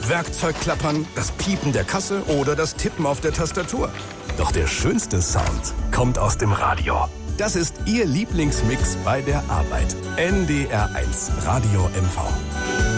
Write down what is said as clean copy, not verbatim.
Werkzeugklappern, das Piepen der Kasse oder das Tippen auf der Tastatur. Doch der schönste Sound kommt aus dem Radio. Das ist Ihr Lieblingsmix bei der Arbeit. NDR1 Radio MV.